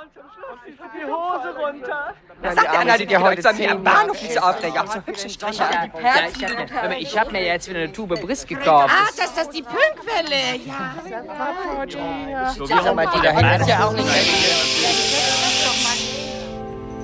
Die Hose runter. Was sagt der Anna, die heute sollen am Bahnhof diese Aufreger? So hübsche Striche. Ich hab mir jetzt wieder eine Tube Briss gekauft. Ah, das ist die Pünktwelle. Ja. Sag mal, die da hinten ist ja auch nicht.